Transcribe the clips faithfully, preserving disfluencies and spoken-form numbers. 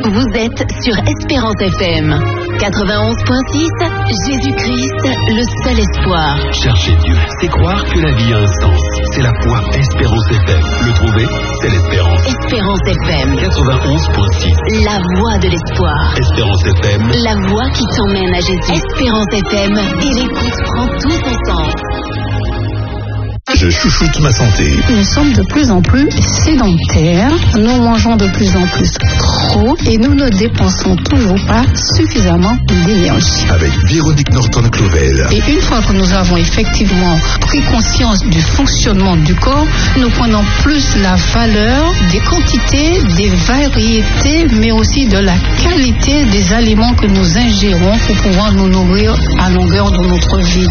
Vous êtes sur Espérance F M. quatre-vingt-onze virgule six, Jésus-Christ, le seul espoir. Chercher Dieu, c'est croire que la vie a un sens. C'est la voix Espérance F M. Le trouver, c'est l'espérance. Espérance F M. quatre-vingt-onze virgule six. La voix de l'espoir. Espérance F M. La voix qui t'emmène à Jésus. Espérance F M. Et l'écoute prend tout son sens. Je chouchoute ma santé. Nous sommes de plus en plus sédentaires, nous mangeons de plus en plus trop et nous ne dépensons toujours pas suffisamment d'énergie. Avec Véronique Norton-Clovel. Et une fois que nous avons effectivement pris conscience du fonctionnement du corps, nous prenons plus la valeur des quantités, des variétés, mais aussi de la qualité des aliments que nous ingérons pour pouvoir nous nourrir à longueur de notre vie.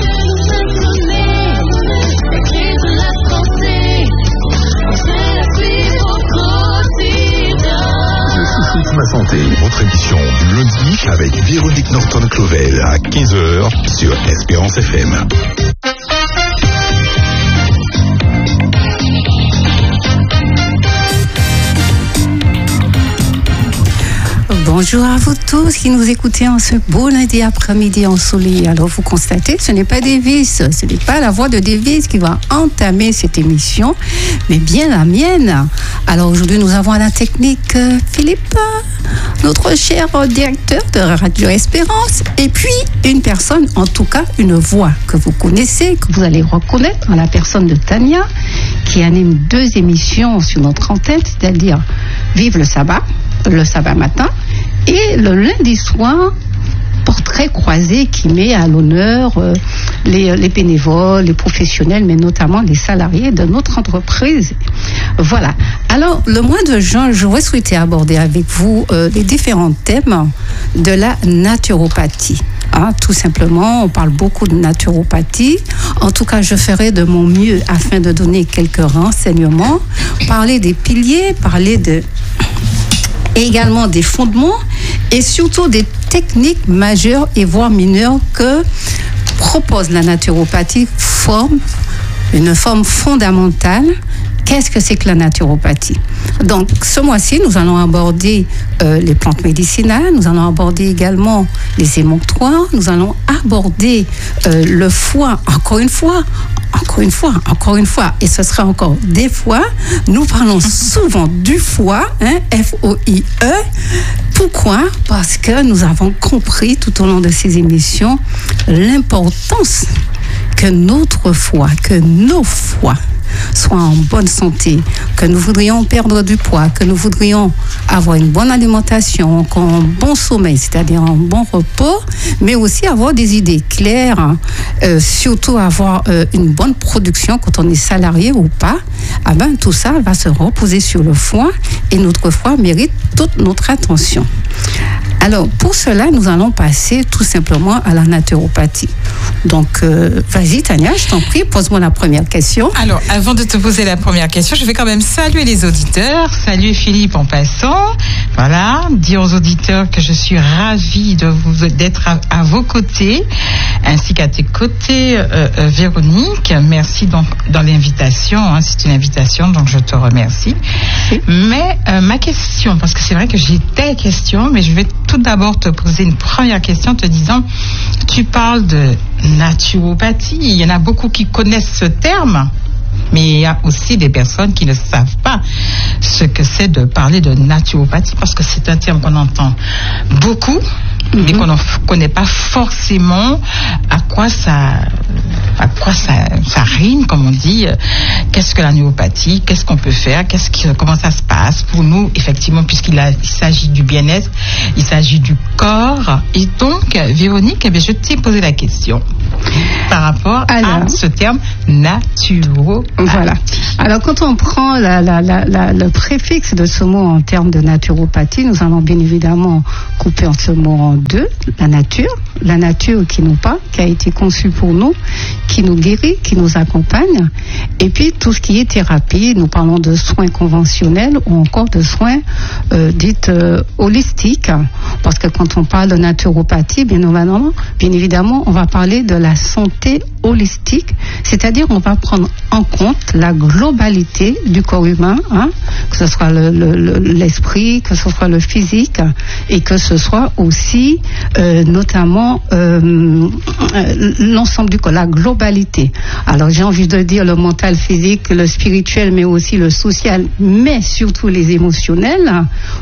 Ma santé, votre émission du lundi avec Véronique Norton-Clovel à quinze heures sur Espérance F M. Bonjour à vous tous qui nous écoutez en ce beau lundi après-midi ensoleillé. Alors vous constatez, ce n'est pas Davis, ce n'est pas la voix de Davis qui va entamer cette émission, mais bien la mienne. Alors aujourd'hui nous avons à la technique euh, Philippe, notre cher directeur de Radio Espérance, et puis une personne, en tout cas une voix que vous connaissez, que vous allez reconnaître, en la personne de Tania, qui anime deux émissions sur notre antenne, c'est-à-dire Vive le sabbat, le sabbat matin, et le lundi soir, portrait croisé qui met à l'honneur euh, les, les bénévoles, les professionnels, mais notamment les salariés de notre entreprise. Voilà. Alors, le mois de juin, j'aurais souhaité aborder avec vous euh, les différents thèmes de la naturopathie. Hein, tout simplement, on parle beaucoup de naturopathie. En tout cas, je ferai de mon mieux afin de donner quelques renseignements, parler des piliers, parler de... et également des fondements et surtout des techniques majeures et voire mineures que propose la naturopathie, forme, une forme fondamentale. Qu'est-ce que c'est que la naturopathie? Donc, ce mois-ci, nous allons aborder euh, les plantes médicinales, nous allons aborder également les émonctoires, nous allons aborder euh, le foie, encore une fois, encore une fois, encore une fois, et ce sera encore des fois. Nous parlons souvent du foie, hein, F O I E. Pourquoi? Parce que nous avons compris tout au long de ces émissions l'importance que notre foie, que nos foies soient en bonne santé, que nous voudrions perdre du poids, que nous voudrions avoir une bonne alimentation, un bon sommeil, c'est-à-dire un bon repos, mais aussi avoir des idées claires, euh, surtout avoir euh, une bonne production quand on est salarié ou pas. Ah ben, tout ça va se reposer sur le foie et notre foie mérite toute notre attention. Alors, pour cela, nous allons passer tout simplement à la naturopathie. Donc, euh, vas-y Tania, je t'en prie, pose-moi la première question. Alors, avant de te poser la première question, je vais quand même saluer les auditeurs, saluer Philippe en passant. Voilà, dire aux auditeurs que je suis ravie de vous, d'être à, à vos côtés, ainsi qu'à tes côtés, euh, euh, Véronique. Merci donc dans l'invitation, hein, c'est une invitation, donc je te remercie. Oui. Mais euh, ma question, parce que c'est vrai que j'ai des questions, mais je vais tout d'abord te poser une première question te disant, tu parles de naturopathie, il y en a beaucoup qui connaissent ce terme, mais il y a aussi des personnes qui ne savent pas ce que c'est de parler de naturopathie, parce que c'est un terme qu'on entend beaucoup, mm-hmm. mais qu'on ne connaît pas forcément à quoi ça, à quoi ça, ça rime, comme on dit. Qu'est-ce que la naturopathie? Qu'est-ce qu'on peut faire? Qu'est-ce qui, comment ça se passe pour nous, effectivement, puisqu'il a, il s'agit du bien-être, il s'agit du corps. Et donc, Véronique, eh bien, je t'ai posé la question par rapport Alors, à ce terme naturopathie. Voilà. Alors, quand on prend la, la, la, la, le préfixe de ce mot en termes de naturopathie, nous allons bien évidemment couper ce mot en deux. La nature, la nature qui nous parle, qui a été conçue pour nous, qui nous guérit, qui nous accompagne. Et puis, tout ce qui est thérapie, nous parlons de soins conventionnels ou encore de soins euh, dits euh, holistiques. parce que quand on parle de naturopathie, bien évidemment, bien évidemment, on va parler de la santé holistique, c'est-à-dire on va prendre en compte la globalité du corps humain, hein, que ce soit le, le, l'esprit, que ce soit le physique, et que ce soit aussi euh, notamment euh, l'ensemble du corps, la globalité. Alors j'ai envie de dire le mental, physique, le spirituel, mais aussi le social, mais surtout les émotionnels. Pourquoi ?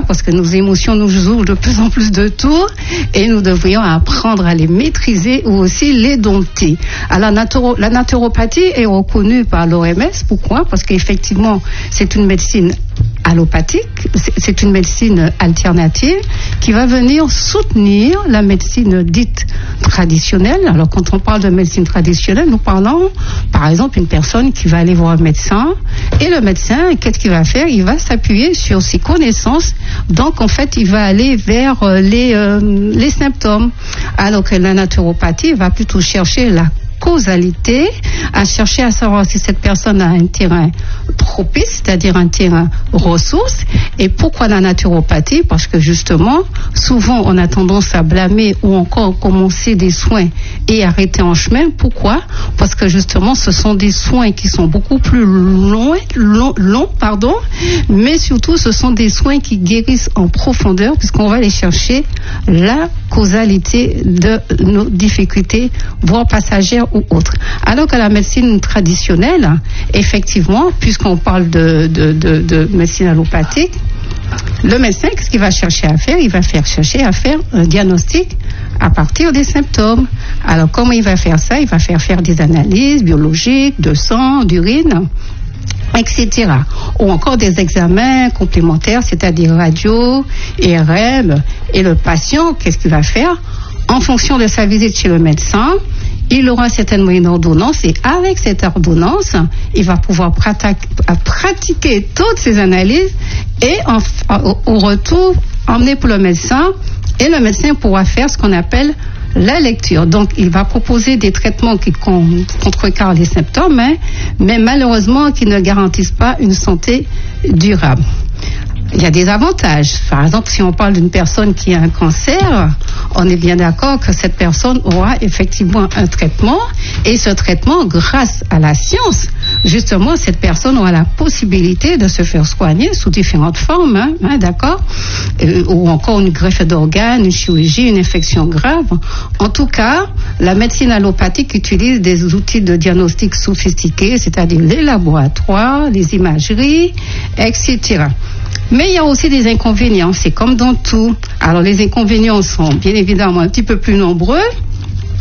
Parce que nos émotions nous jouent de plus en plus de tours et nous devrions apprendre à les maîtriser ou aussi les dompter. Alors naturo, la naturopathie est reconnue par l'O M S. Pourquoi ? Parce qu'effectivement, c'est une médecine allopathique, c'est une médecine alternative qui va venir soutenir la médecine dite traditionnelle. Alors quand on parle de médecine traditionnelle, nous parlons par exemple une personne qui va aller voir un médecin, et le médecin, qu'est-ce qu'il va faire ? Il va s'appuyer sur ses connaissances, donc en fait il va aller vers les, euh, les symptômes, alors que la naturopathie va plutôt chercher la causalité, à chercher à savoir si cette personne a un terrain propice, c'est-à-dire un terrain ressource. Et pourquoi la naturopathie ? Parce que justement, souvent on a tendance à blâmer ou encore commencer des soins et arrêter en chemin. Pourquoi ? Parce que justement ce sont des soins qui sont beaucoup plus longs, longs, longs pardon, mais surtout ce sont des soins qui guérissent en profondeur, puisqu'on va aller chercher la causalité de nos difficultés, voire passagères ou autres. Alors que la médecine traditionnelle, effectivement, puisqu'on parle de, de, de, de médecine allopathique, le médecin, qu'est-ce qu'il va chercher à faire ? Il va faire chercher à faire un diagnostic à partir des symptômes. Alors comment il va faire ça ? Il va faire faire des analyses biologiques, de sang, d'urine, et cetera. Ou encore des examens complémentaires, c'est-à-dire radio, I R M. Et le patient, qu'est-ce qu'il va faire ? En fonction de sa visite chez le médecin, il aura certainement une ordonnance, et avec cette ordonnance, il va pouvoir pratique, pratiquer toutes ces analyses et en, au retour emmener pour le médecin, et le médecin pourra faire ce qu'on appelle la lecture. Donc il va proposer des traitements qui contrecarrent les symptômes, hein, mais malheureusement qui ne garantissent pas une santé durable. Il y a des avantages. Par exemple, si on parle d'une personne qui a un cancer, on est bien d'accord que cette personne aura effectivement un traitement, et ce traitement, grâce à la science, justement, cette personne aura la possibilité de se faire soigner sous différentes formes, hein, hein, d'accord, euh, ou encore une greffe d'organes, une chirurgie, une infection grave. En tout cas, la médecine allopathique utilise des outils de diagnostic sophistiqués, c'est-à-dire les laboratoires, les imageries, et cetera. Mais il y a aussi des inconvénients, c'est comme dans tout. Alors les inconvénients sont bien évidemment un petit peu plus nombreux. Pourquoi ?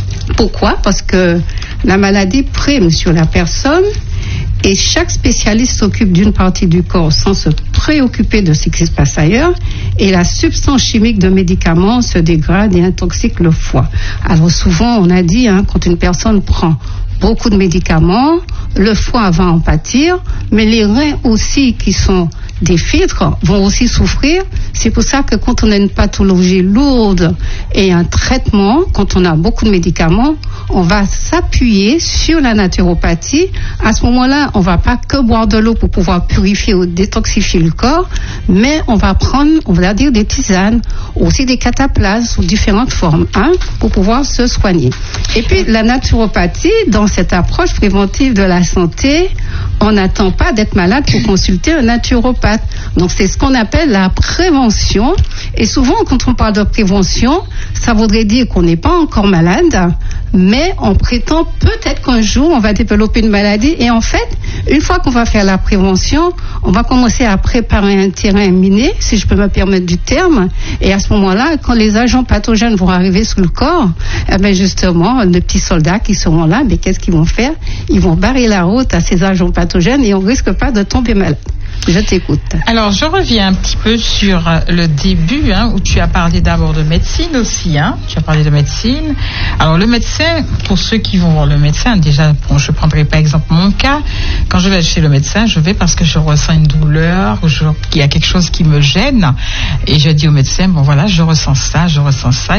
Parce que la maladie prime sur la personne, et chaque spécialiste s'occupe d'une partie du corps sans se préoccuper de ce qui se passe ailleurs, et la substance chimique de médicaments se dégrade et intoxique le foie. Alors souvent on a dit, hein, quand une personne prend beaucoup de médicaments, le foie va en pâtir, mais les reins aussi, qui sont des filtres, vont aussi souffrir. C'est pour ça que quand on a une pathologie lourde et un traitement, quand on a beaucoup de médicaments, on va s'appuyer sur la naturopathie. À ce moment-là, on ne va pas que boire de l'eau pour pouvoir purifier ou détoxifier le corps, mais on va prendre, on va dire, des tisanes, aussi des cataplasmes sous différentes formes, hein, pour pouvoir se soigner. Et puis la naturopathie, dans cette approche préventive de la santé, on n'attend pas d'être malade pour consulter un naturopathe. Donc c'est ce qu'on appelle la prévention. Et souvent, quand on parle de prévention, ça voudrait dire qu'on n'est pas encore malade, mais on prétend peut-être qu'un jour on va développer une maladie. Et en fait, une fois qu'on va faire la prévention, on va commencer à préparer un terrain miné, si je peux me permettre du terme. Et à ce moment-là, quand les agents pathogènes vont arriver sur le corps, eh bien justement, les petits soldats qui seront là, mais qu'est-ce qu'ils vont faire ? Ils vont barrer la route à ces agents pathogènes, et on ne risque pas de tomber malade. Je t'écoute. Alors, je reviens un petit peu sur le début, hein, où tu as parlé d'abord de médecine aussi. Hein. Tu as parlé de médecine. Alors, le médecin, pour ceux qui vont voir le médecin, déjà, bon, je prendrai par exemple mon cas. Quand je vais chez le médecin, je vais parce que je ressens une douleur, ou je, qu'il y a quelque chose qui me gêne. Et je dis au médecin, bon voilà, je ressens ça, je ressens ça.